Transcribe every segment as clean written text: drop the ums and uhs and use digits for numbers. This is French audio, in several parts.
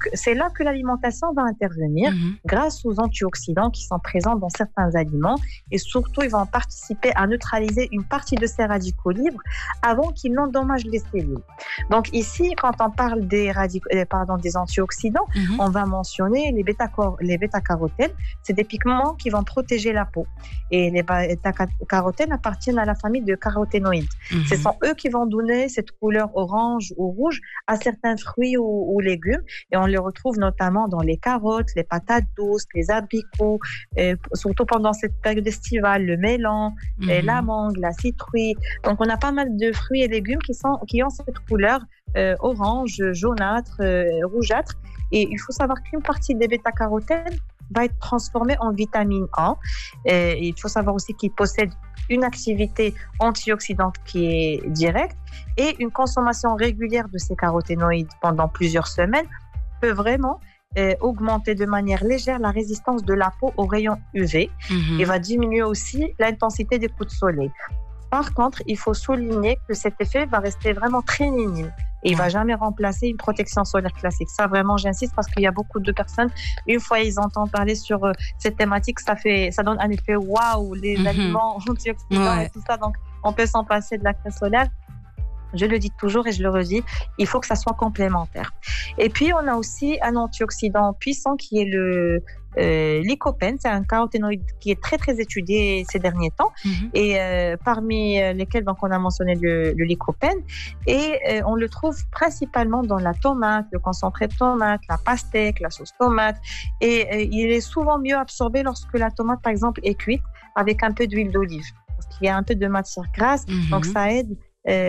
c'est là que l'alimentation va intervenir grâce aux antioxydants qui sont présents dans certains aliments et surtout, ils vont participer à neutraliser une partie de ces radicaux libres avant qu'ils n'endommagent les cellules. Donc ici, quand on parle des antioxydants, on va mentionner les bêta-carotènes. C'est des pigments qui vont protéger la peau. Et les bêta-carotènes appartiennent à la famille de caroténoïdes. Ce sont eux qui vont donner cette couleur orange ou rouge à certains fruits ou légumes. Et on les retrouve notamment dans les carottes, les patates douces, les abricots, surtout pendant cette période estivale, le melon, la mangue, la citrouille. Donc, on a pas mal de fruits et légumes qui ont cette couleur orange, jaunâtre, rougeâtre. Et il faut savoir qu'une partie des bêta-carotènes va être transformée en vitamine A. Et il faut savoir aussi qu'ils possèdent une activité antioxydante qui est directe et une consommation régulière de ces caroténoïdes pendant plusieurs semaines peut vraiment augmenter de manière légère la résistance de la peau aux rayons UV et va diminuer aussi l'intensité des coups de soleil. Par contre, il faut souligner que cet effet va rester vraiment très minime et il ne va jamais remplacer une protection solaire classique. Ça, vraiment, j'insiste parce qu'il y a beaucoup de personnes, une fois ils entendent parler sur cette thématique, ça donne un effet waouh, les aliments antioxydants et tout ça. Donc, on peut s'en passer de la crème solaire. Je le dis toujours et je le redis, il faut que ça soit complémentaire. Et puis, on a aussi un antioxydant puissant qui est le lycopène. C'est un caroténoïde qui est très, très étudié ces derniers temps. Et parmi lesquels donc, on a mentionné le lycopène. Et on le trouve principalement dans la tomate, le concentré de tomate, la pastèque, la sauce tomate. Et il est souvent mieux absorbé lorsque la tomate, par exemple, est cuite avec un peu d'huile d'olive. Parce qu'il y a un peu de matière grasse, donc ça aide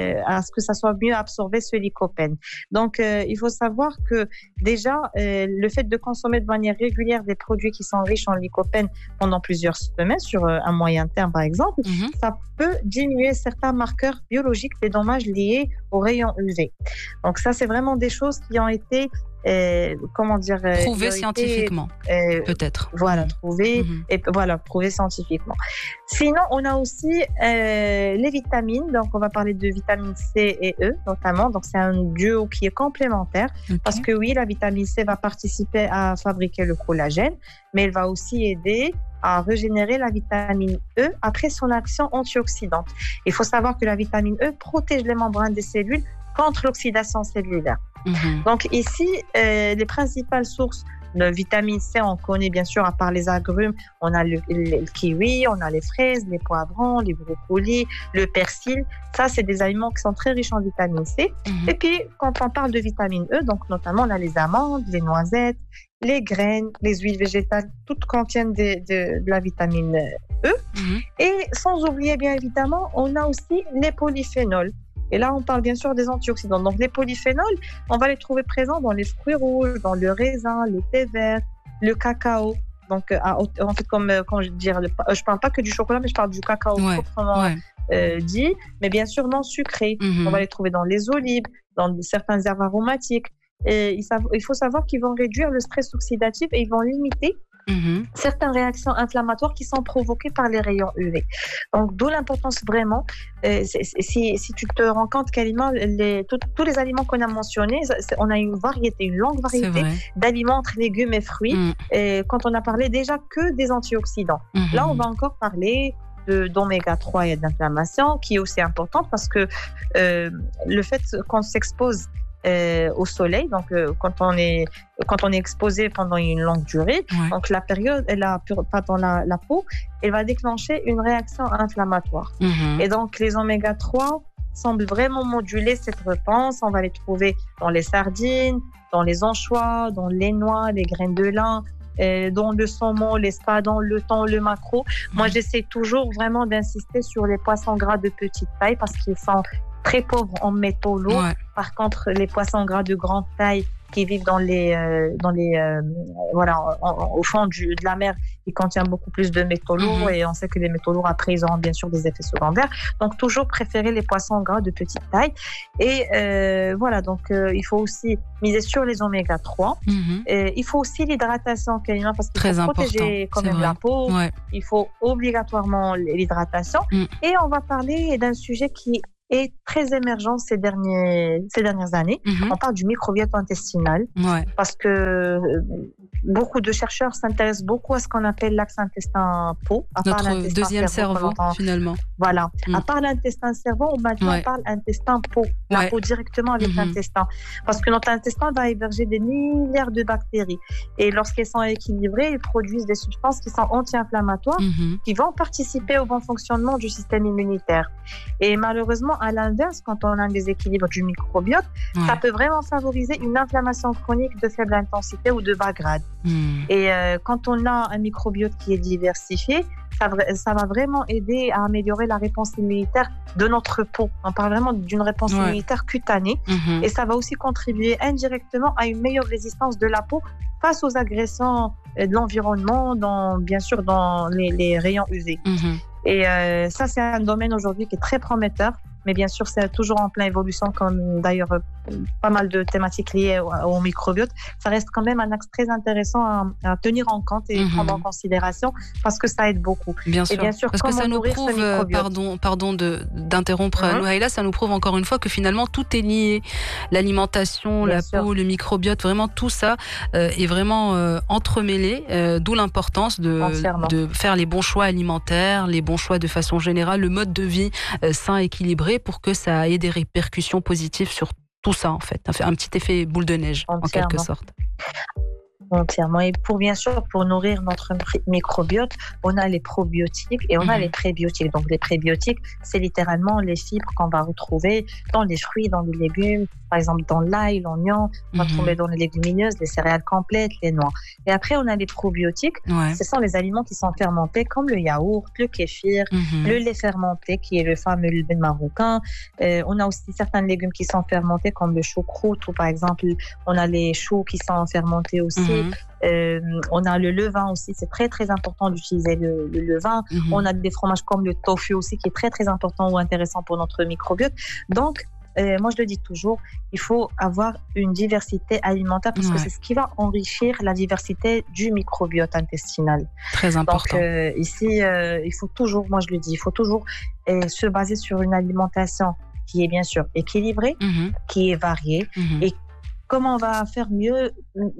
à ce que ça soit mieux absorbé, ce lycopène. Donc, il faut savoir que déjà, le fait de consommer de manière régulière des produits qui sont riches en lycopène pendant plusieurs semaines, sur un moyen terme par exemple, ça peut diminuer certains marqueurs biologiques des dommages liés aux rayons UV. Donc ça, c'est vraiment des choses qui ont été prouvé scientifiquement, peut-être. Voilà, prouvé scientifiquement. Sinon, on a aussi les vitamines. Donc, on va parler de vitamine C et E, notamment. Donc, c'est un duo qui est complémentaire. Parce que oui, la vitamine C va participer à fabriquer le collagène, mais elle va aussi aider à régénérer la vitamine E après son action antioxydante. Il faut savoir que la vitamine E protège les membranes des cellules contre l'oxydation cellulaire. Donc ici, les principales sources de vitamine C, on connaît bien sûr, à part les agrumes, on a le kiwi, on a les fraises, les poivrons, les brocolis, le persil. Ça, c'est des aliments qui sont très riches en vitamine C. Et puis, quand on parle de vitamine E, donc notamment, on a les amandes, les noisettes, les graines, les huiles végétales, toutes contiennent de la vitamine E. Et sans oublier, bien évidemment, on a aussi les polyphénols. Et là, on parle bien sûr des antioxydants. Donc, les polyphénols, on va les trouver présents dans les fruits rouges, dans le raisin, le thé vert, le cacao. Donc, en fait, quand je parle pas que du chocolat, mais je parle du cacao proprement dit, mais bien sûr non sucré. On va les trouver dans les olives, dans certaines herbes aromatiques. Et il faut savoir qu'ils vont réduire le stress oxydatif et ils vont limiter certaines réactions inflammatoires qui sont provoquées par les rayons UV. Donc, d'où l'importance vraiment, si tu te rends compte qu'aliments, tous les aliments qu'on a mentionnés, on a une longue variété d'aliments entre légumes et fruits. Et quand on a parlé déjà que des antioxydants. Là, on va encore parler d'oméga 3 et d'inflammation, qui est aussi importante parce que le fait qu'on s'expose au soleil, donc quand on est exposé pendant une longue durée, donc la peau, elle va déclencher une réaction inflammatoire. Et donc les oméga 3 semblent vraiment moduler cette réponse. On va les trouver dans les sardines, dans les anchois, dans les noix, les graines de lin, dans le saumon, l'espadon, le thon, le maquereau. Moi, j'essaie toujours vraiment d'insister sur les poissons gras de petite taille parce qu'ils sont très pauvres en métaux lourds. Par contre, les poissons gras de grande taille qui vivent au fond de la mer, ils contiennent beaucoup plus de métaux lourds et on sait que les métaux lourds, après, ils auront bien sûr des effets secondaires. Donc, toujours préférer les poissons gras de petite taille. Et donc il faut aussi miser sur les oméga 3. Il faut aussi l'hydratation, Kalima, parce qu'il faut protéger quand même la peau. Il faut obligatoirement l'hydratation. Et on va parler d'un sujet qui est est très émergent ces dernières années. On parle du microbiote intestinal parce que beaucoup de chercheurs s'intéressent beaucoup à ce qu'on appelle l'axe intestin-peau. Notre deuxième cerveau, finalement. Voilà. À part l'intestin-cerveau, maintenant on parle intestin-peau. La peau directement avec l'intestin. Parce que notre intestin va héberger des milliards de bactéries. Et lorsqu'elles sont équilibrées, elles produisent des substances qui sont anti-inflammatoires, qui vont participer au bon fonctionnement du système immunitaire. Et malheureusement, à l'inverse, quand on a un déséquilibre du microbiote, ça peut vraiment favoriser une inflammation chronique de faible intensité ou de bas grade. Et quand on a un microbiote qui est diversifié, ça va vraiment aider à améliorer la réponse immunitaire de notre peau. On parle vraiment d'une réponse immunitaire cutanée. Et ça va aussi contribuer indirectement à une meilleure résistance de la peau face aux agressions de l'environnement, bien sûr dans les rayons UV. Et ça, c'est un domaine aujourd'hui qui est très prometteur. Mais bien sûr, c'est toujours en pleine évolution, comme d'ailleurs pas mal de thématiques liées au microbiote. Ça reste quand même un axe très intéressant à tenir en compte et prendre en considération parce que ça aide beaucoup. Bien sûr, parce que ça nous prouve, pardon d'interrompre Nouhaila, ça nous prouve encore une fois que finalement tout est lié. L'alimentation, la peau, le microbiote, vraiment tout ça est vraiment entremêlé, d'où l'importance de faire les bons choix alimentaires, les bons choix de façon générale, le mode de vie sain, équilibré pour que ça ait des répercussions positives sur tout ça, en fait. Un petit effet boule de neige, en quelque sorte. Entièrement. Et bien sûr, pour nourrir notre microbiote, on a les probiotiques et on a les prébiotiques. Donc, les prébiotiques, c'est littéralement les fibres qu'on va retrouver dans les fruits, dans les légumes, par exemple dans l'ail, l'oignon, on va trouver dans les légumineuses, les céréales complètes, les noix. Et après, on a les probiotiques. Ce sont les aliments qui sont fermentés, comme le yaourt, le kéfir, le lait fermenté, qui est le fameux lait marocain. On a aussi certains légumes qui sont fermentés, comme le choucroute, ou par exemple, on a les choux qui sont fermentés aussi. On a le levain aussi, c'est très très important d'utiliser le levain. On a des fromages comme le tofu aussi qui est très très important ou intéressant pour notre microbiote. Donc moi je le dis toujours, il faut avoir une diversité alimentaire parce que c'est ce qui va enrichir la diversité du microbiote intestinal. Très important. Donc ici il faut toujours, moi je le dis, il faut toujours se baser sur une alimentation qui est bien sûr équilibrée, qui est variée. Et comment on va faire mieux?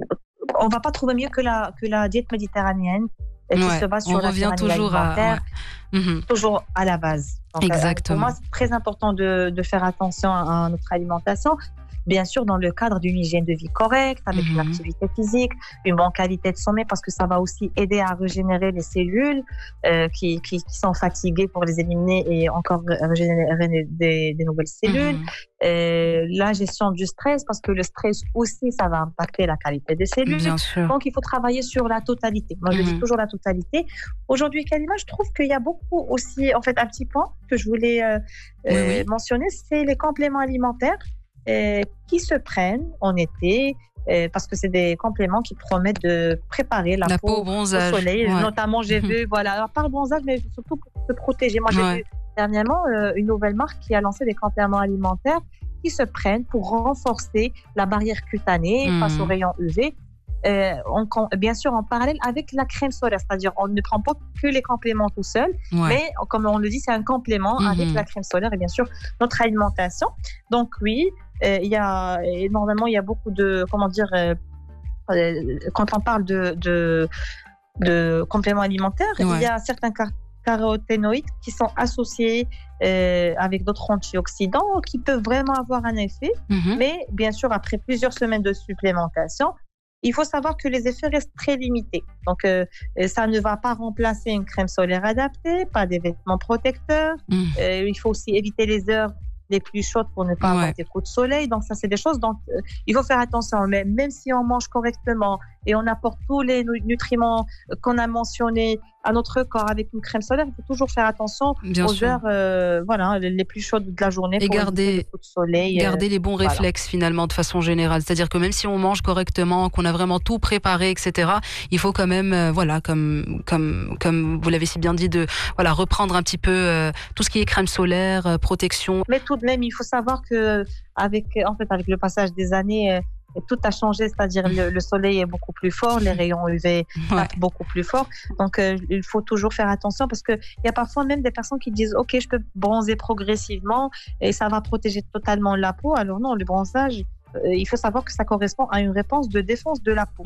On va pas trouver mieux que la diète méditerranéenne qui se base sur la pyramide alimentaire, toujours à la base. Donc, exactement. Pour moi, c'est très important de faire attention à notre alimentation. Bien sûr, dans le cadre d'une hygiène de vie correcte, avec une activité physique, une bonne qualité de sommeil, parce que ça va aussi aider à régénérer les cellules qui sont fatiguées pour les éliminer et encore régénérer des nouvelles cellules. La gestion du stress, parce que le stress aussi, ça va impacter la qualité des cellules. Bien sûr. Donc, il faut travailler sur la totalité. Moi, je dis toujours la totalité. Aujourd'hui, Kalima, je trouve qu'il y a beaucoup aussi, en fait, un petit point que je voulais mentionner, c'est les compléments alimentaires qui se prennent en été parce que c'est des compléments qui promettent de préparer la peau au bronzage. Au soleil. Notamment, j'ai vu, alors pas le bronzage, mais surtout pour se protéger. Moi, j'ai vu dernièrement une nouvelle marque qui a lancé des compléments alimentaires qui se prennent pour renforcer la barrière cutanée face aux rayons UV. Bien sûr en parallèle avec la crème solaire, c'est-à-dire on ne prend pas que les compléments tout seul, mais comme on le dit, c'est un complément avec la crème solaire et bien sûr notre alimentation. Donc oui, normalement il y a beaucoup de, quand on parle de compléments alimentaires, il y a certains caroténoïdes qui sont associés avec d'autres antioxydants qui peuvent vraiment avoir un effet, mais bien sûr après plusieurs semaines de supplémentation, il faut savoir que les effets restent très limités. Donc, ça ne va pas remplacer une crème solaire adaptée, pas des vêtements protecteurs. Il faut aussi éviter les heures les plus chaudes pour ne pas avoir des coups de soleil. Donc, ça, c'est des choses dont il faut faire attention. Mais même si on mange correctement et on apporte tous les nutriments qu'on a mentionnés à notre corps avec une crème solaire, il faut toujours faire attention aux heures les plus chaudes de la journée et pour garder les coups de soleil. Garder les bons réflexes finalement de façon générale. C'est-à-dire que même si on mange correctement, qu'on a vraiment tout préparé, etc., il faut quand même, comme vous l'avez si bien dit, reprendre un petit peu tout ce qui est crème solaire, protection. Mais tout de même, il faut savoir que avec le passage des années, tout a changé, c'est-à-dire le soleil est beaucoup plus fort, les rayons UV tapent beaucoup plus fort. Donc, il faut toujours faire attention parce qu'il y a parfois même des personnes qui disent « Ok, je peux bronzer progressivement et ça va protéger totalement la peau ». Alors non, le bronzage, il faut savoir que ça correspond à une réponse de défense de la peau.